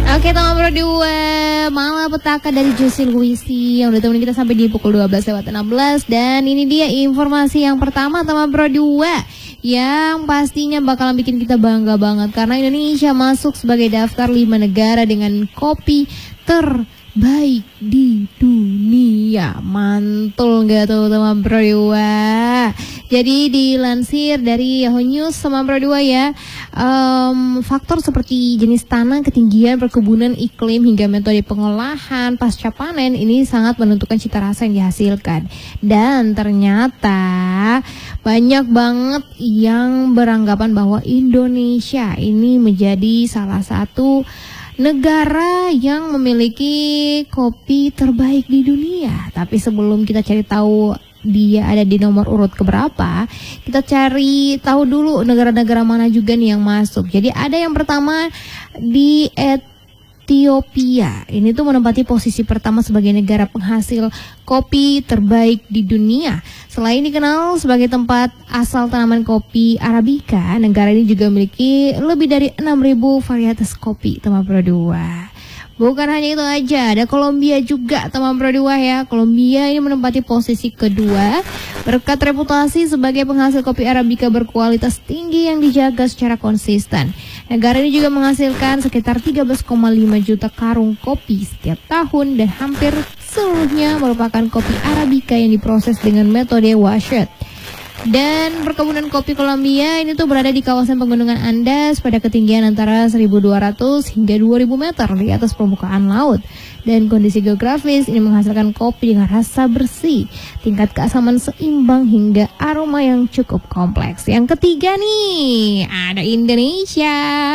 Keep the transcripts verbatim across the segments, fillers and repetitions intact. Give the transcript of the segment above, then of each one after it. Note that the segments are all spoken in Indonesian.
Oke, teman berdua, malapetaka dari Josie Luisi yang udah temenin kita sampai di pukul dua belas lewat enam belas. Dan ini dia informasi yang pertama, teman berdua, yang pastinya bakalan bikin kita bangga banget karena Indonesia masuk sebagai daftar lima negara dengan kopi terbaik di dunia. Mantul nggak tuh, teman berdua? Jadi dilansir dari Yahoo News, teman berdua ya, um, faktor seperti jenis tanah, ketinggian, perkebunan, iklim, hingga metode pengolahan pasca panen ini sangat menentukan cita rasa yang dihasilkan. Dan ternyata banyak banget yang beranggapan bahwa Indonesia ini menjadi salah satu negara yang memiliki kopi terbaik di dunia. Tapi sebelum kita cari tahu dia ada di nomor urut keberapa, kita cari tahu dulu negara-negara mana juga nih yang masuk. Jadi ada yang pertama di Ethiopia. Ini tuh menempati posisi pertama sebagai negara penghasil kopi terbaik di dunia. Selain dikenal sebagai tempat asal tanaman kopi Arabica, negara ini juga memiliki lebih dari enam ribu varietas kopi, teman berdua. Bukan hanya itu aja, ada Kolombia juga, teman berdua ya. Kolombia ini menempati posisi kedua berkat reputasi sebagai penghasil kopi Arabica berkualitas tinggi yang dijaga secara konsisten. Negara ini juga menghasilkan sekitar tiga belas koma lima juta karung kopi setiap tahun dan hampir seluruhnya merupakan kopi Arabica yang diproses dengan metode washed. Dan perkebunan kopi Kolombia ini tuh berada di kawasan pegunungan Andes pada ketinggian antara seribu dua ratus hingga dua ribu meter di atas permukaan laut. Dan kondisi geografis ini menghasilkan kopi dengan rasa bersih, tingkat keasaman seimbang hingga aroma yang cukup kompleks. Yang ketiga nih, ada Indonesia.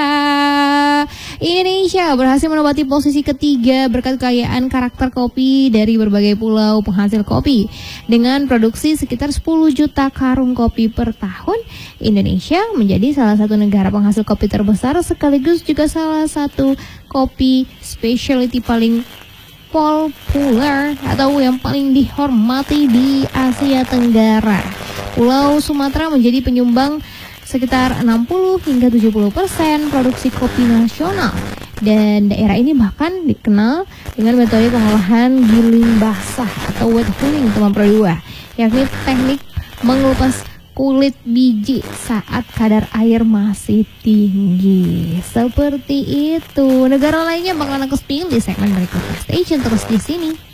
Indonesia berhasil menempati posisi ketiga berkat kekayaan karakter kopi dari berbagai pulau penghasil kopi. Dengan produksi sekitar sepuluh juta karung kopi per tahun, Indonesia menjadi salah satu negara penghasil kopi terbesar sekaligus juga salah satu kopi specialty paling populer atau yang paling dihormati di Asia Tenggara. Pulau Sumatera menjadi penyumbang sekitar enam puluh hingga tujuh puluh persen produksi kopi nasional. Dan daerah ini bahkan dikenal dengan metode pengolahan giling basah atau wet cooling, teman berdua, yakni teknik mengelupas kulit biji saat kadar air masih tinggi. Seperti itu. Negara lainnya bakalan aku spill di segmen berikutnya. Stay tune terus di sini.